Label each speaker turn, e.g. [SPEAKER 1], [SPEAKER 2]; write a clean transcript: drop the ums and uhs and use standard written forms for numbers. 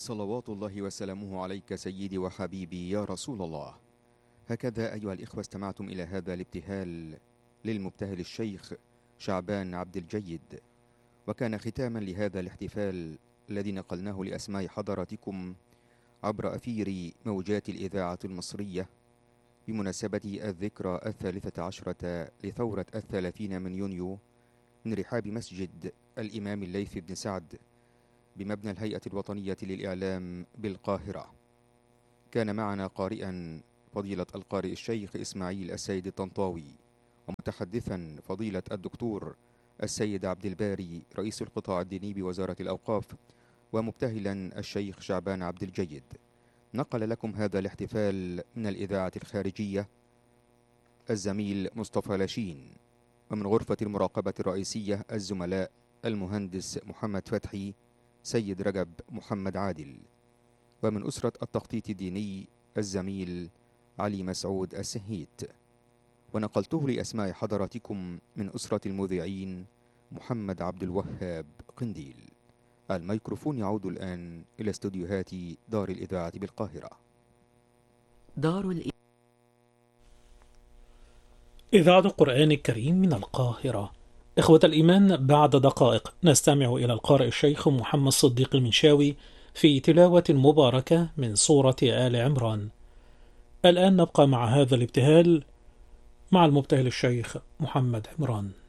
[SPEAKER 1] صلوات الله وسلامه عليك سيدي وحبيبي يا رسول الله. هكذا أيها الإخوة استمعتم إلى هذا الابتهال للمبتهل الشيخ شعبان عبد الجيد، وكان ختاما لهذا الاحتفال الذي نقلناه لأسماع حضراتكم عبر أثير موجات الإذاعة المصرية بمناسبة الذكرى 13 لثورة 30 من يونيو من رحاب مسجد الإمام الليث بن سعد بمبنى الهيئة الوطنية للإعلام بالقاهرة. كان معنا قارئا فضيلة القارئ الشيخ إسماعيل السيد الطنطاوي، ومتحدثا فضيلة الدكتور السيد عبد الباري رئيس القطاع الديني بوزارة الأوقاف، ومبتهلا الشيخ شعبان عبد الجيد. نقل لكم هذا الاحتفال من الإذاعة الخارجية الزميل مصطفى لاشين، ومن غرفة المراقبة الرئيسية الزملاء المهندس محمد فتحي، سيد رجب محمد عادل، ومن أسرة التخطيط الديني الزميل علي مسعود السهيت. ونقلته لأسماع حضراتكم من أسرة المذيعين محمد عبد الوهاب قنديل. الميكروفون يعود الآن إلى استوديوهات دار الإذاعة بالقاهرة.
[SPEAKER 2] إذاعة القرآن الكريم من القاهرة. إخوة الإيمان، بعد دقائق نستمع إلى القارئ الشيخ محمد صديق المنشاوي في تلاوة مباركة من سورة آل عمران. الآن نبقى مع هذا الابتهال مع المبتهل الشيخ محمد عمران.